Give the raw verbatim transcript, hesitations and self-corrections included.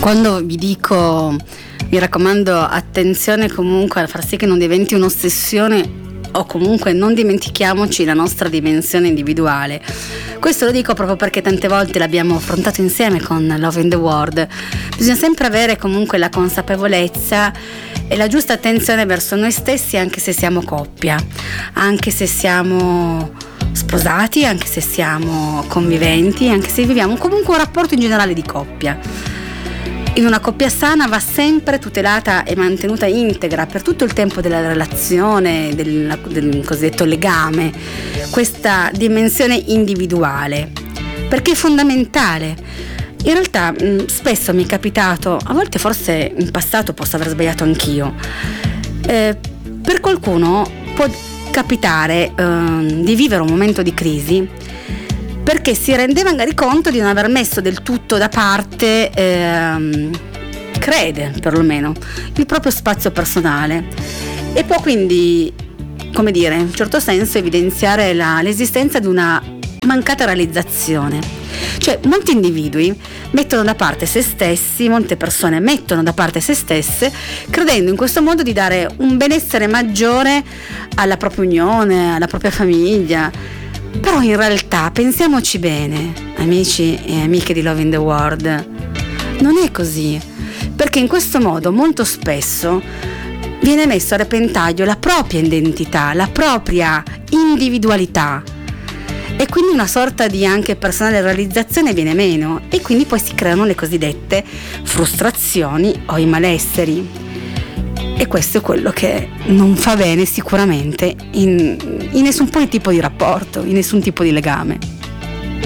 quando vi dico, mi raccomando, attenzione comunque a far sì che non diventi un'ossessione, o comunque non dimentichiamoci la nostra dimensione individuale. Questo lo dico proprio perché tante volte l'abbiamo affrontato insieme con Love in the World. Bisogna sempre avere comunque la consapevolezza e la giusta attenzione verso noi stessi, anche se siamo coppia, anche se siamo sposati, anche se siamo conviventi, anche se viviamo comunque un rapporto in generale di coppia. In una coppia sana va sempre tutelata e mantenuta integra per tutto il tempo della relazione, del, del cosiddetto legame, questa dimensione individuale, perché è fondamentale. In realtà mh, spesso mi è capitato, a volte forse in passato posso aver sbagliato anch'io, eh, per qualcuno può capitare eh, di vivere un momento di crisi perché si rendeva magari conto di non aver messo del tutto da parte, ehm, crede perlomeno, il proprio spazio personale, e può quindi, come dire, in un certo senso evidenziare la, l'esistenza di una mancata realizzazione. Cioè molti individui mettono da parte se stessi, molte persone mettono da parte se stesse, credendo in questo modo di dare un benessere maggiore alla propria unione, alla propria famiglia. Però in realtà, pensiamoci bene, amici e amiche di Love in the World, non è così, perché in questo modo molto spesso viene messo a repentaglio la propria identità, la propria individualità, e quindi una sorta di anche personale realizzazione viene meno, e quindi poi si creano le cosiddette frustrazioni o i malesseri. E questo è quello che non fa bene sicuramente in, in nessun tipo di rapporto, in nessun tipo di legame.